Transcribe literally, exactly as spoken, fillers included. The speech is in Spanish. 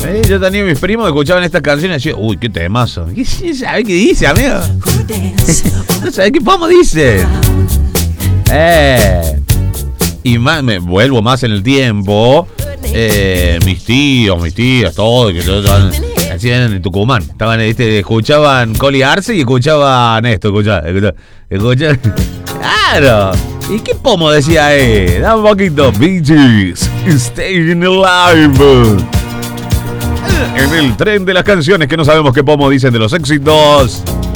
Eh, yo tenía mis primos que escuchaban estas canciones y decían, uy, qué temazo. ¿Qué sabe qué dice, amigo? No sabe qué pomo dice. Eh. Y más, me vuelvo más en el tiempo. Eh, mis tíos, mis tías, todos, que todos hacían en Tucumán. Estaban, este, escuchaban Coli Arce y escuchaban esto, escuchaban, escuchaban, escuchaban. Claro. ¿Y qué pomo decía ahí? Da un poquito. Bee Gees, Staying Alive. En el tren de las canciones que no sabemos qué pomo dicen de los éxitos.